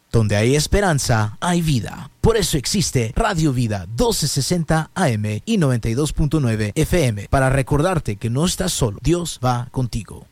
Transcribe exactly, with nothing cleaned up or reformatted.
Donde hay esperanza, hay vida. Por eso existe Radio Vida doce sesenta A M y noventa y dos punto nueve F M, para recordarte que no estás solo. Dios va contigo.